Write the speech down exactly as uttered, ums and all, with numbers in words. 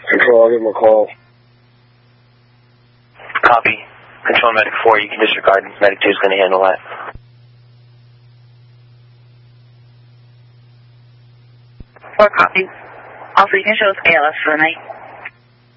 Control, I'll give him a call. Copy. Control Medic four, you can disregard. Medic two is going to handle that. four, copy. Also, you can show us A L S for the night.